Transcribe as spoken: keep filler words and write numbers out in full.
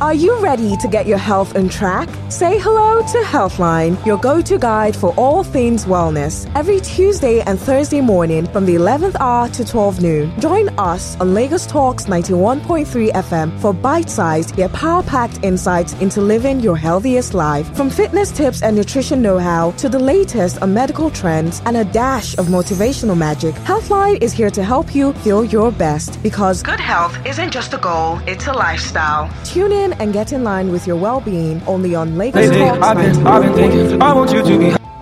Are you ready to get your health on track? Say hello to Healthline, your go-to guide for all things wellness. Every Tuesday and Thursday morning from the eleventh hour to twelve noon. Join us on Lagos Talks ninety-one point three F M for bite-sized yet power-packed insights into living your healthiest life. From fitness tips and nutrition know-how to the latest on medical trends and a dash of motivational magic, Healthline is here to help you feel your best, because good health isn't just a goal, it's a lifestyle. Tune in and get in line with your well-being only on Lagos Lately, Talks I've been, I've been thinking, I want you to be